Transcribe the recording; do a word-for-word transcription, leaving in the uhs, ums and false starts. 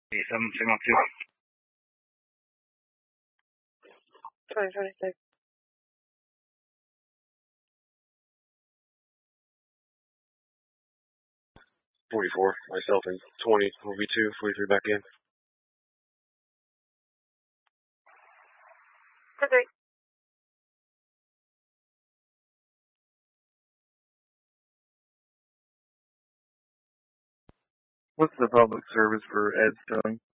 eight seven signal two. twenty twenty-six. forty-four, myself and twenty, will be two, forty-three back in. Okay. What's the public service for Edstone?